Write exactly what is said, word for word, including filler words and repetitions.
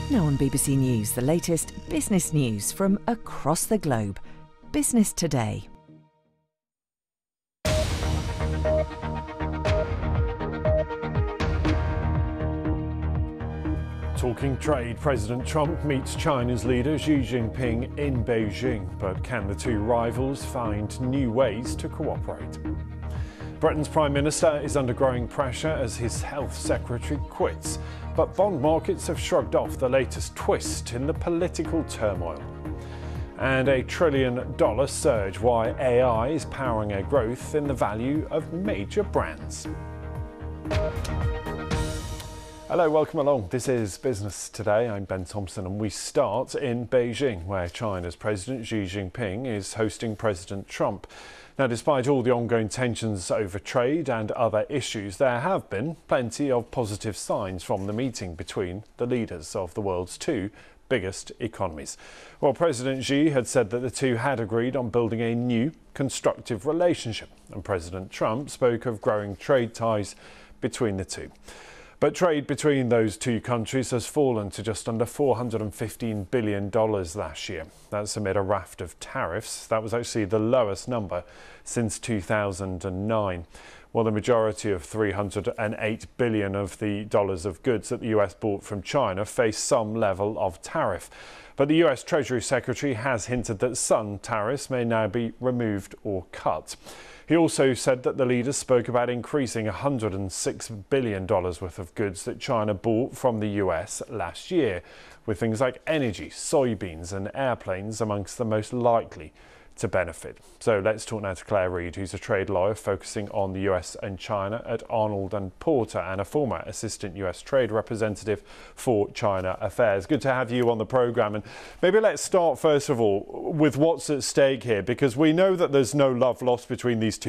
Now on B B C News, the latest business news from across the globe. Business Today. Talking trade, President Trump meets China's leader Xi Jinping in Beijing. But can the two rivals find new ways to cooperate? Britain's Prime Minister is under growing pressure as his health secretary quits. But bond markets have shrugged off the latest twist in the political turmoil. And a trillion dollar surge, why A I is powering a growth in the value of major brands. Hello, welcome along. This is Business Today. I'm Ben Thompson, and we start in Beijing, where China's President Xi Jinping is hosting President Trump. Now, despite all the ongoing tensions over trade and other issues, there have been plenty of positive signs from the meeting between the leaders of the world's two biggest economies. Well, President Xi had said that the two had agreed on building a new, constructive relationship, and President Trump spoke of growing trade ties between the two. But trade between those two countries has fallen to just under four hundred fifteen billion dollars last year. That's amid a raft of tariffs. That was actually the lowest number since two thousand nine. Well, the majority of three hundred eight billion dollars of the dollars of goods that the U S bought from China face some level of tariff. But the U S Treasury Secretary has hinted that some tariffs may now be removed or cut. He also said that the leaders spoke about increasing one hundred six billion dollars worth of goods that China bought from the U S last year, with things like energy, soybeans and airplanes amongst the most likely to benefit. So let's talk now to Claire Reid, who's a trade lawyer focusing on the U S and China at Arnold and Porter and a former assistant U S trade representative for China Affairs. Good to have you on the programme. And maybe let's start first of all with what's at stake here, because we know that there's no love lost between these two